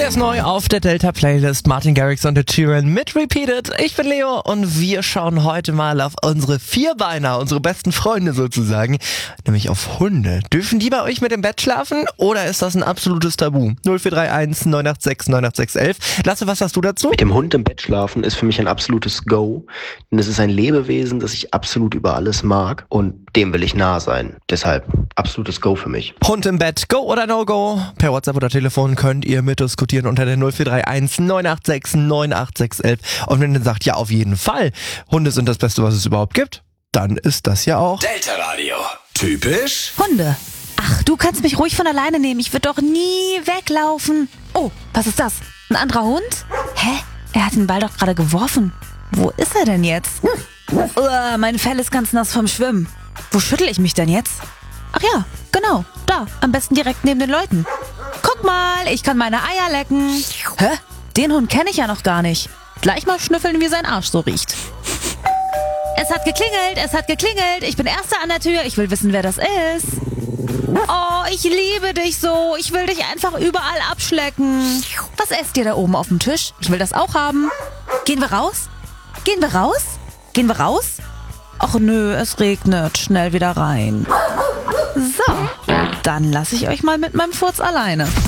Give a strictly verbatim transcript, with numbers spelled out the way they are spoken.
Der ist neu auf der Delta-Playlist. Martin Garrix und The Tyrann mit Repeated. Ich bin Leo und wir schauen heute mal auf unsere Vierbeiner, unsere besten Freunde sozusagen, nämlich auf Hunde. Dürfen die bei euch mit im Bett schlafen oder ist das ein absolutes Tabu? null vier drei eins neun acht sechs neun acht sechs eins eins. Lasse, was hast du dazu? Mit dem Hund im Bett schlafen ist für mich ein absolutes Go, denn es ist ein Lebewesen, das ich absolut über alles mag und dem will ich nah sein. Deshalb absolutes Go für mich. Hund im Bett, Go oder No Go? Per WhatsApp oder Telefon könnt ihr mitdiskutieren unter der null vier drei eins neun acht sechs neun acht sechs eins eins. Und wenn ihr sagt, ja auf jeden Fall, Hunde sind das Beste, was es überhaupt gibt, dann ist das ja auch Delta Radio. Typisch Hunde. Ach, du kannst mich ruhig von alleine nehmen. Ich würde doch nie weglaufen. Oh, was ist das? Ein anderer Hund? Hä? Er hat den Ball doch gerade geworfen. Wo ist er denn jetzt? Uah, mein Fell ist ganz nass vom Schwimmen. Wo schüttel ich mich denn jetzt? Ach ja, genau. Da, am besten direkt neben den Leuten. Guck mal, ich kann meine Eier lecken. Hä? Den Hund kenne ich ja noch gar nicht. Gleich mal schnüffeln, wie sein Arsch so riecht. Es hat geklingelt, es hat geklingelt. Ich bin Erster an der Tür. Ich will wissen, wer das ist. Oh, ich liebe dich so. Ich will dich einfach überall abschlecken. Was esst ihr da oben auf dem Tisch? Ich will das auch haben. Gehen wir raus? Gehen wir raus? Gehen wir raus? Ach nö, es regnet. Schnell wieder rein. So, dann lasse ich euch mal mit meinem Furz alleine.